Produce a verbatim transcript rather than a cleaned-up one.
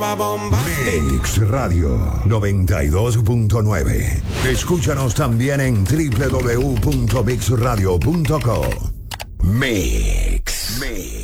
Mix Radio noventa y dos punto nueve. Escúchanos también en doble u doble u doble u punto mix radio punto co. Mix. Mix.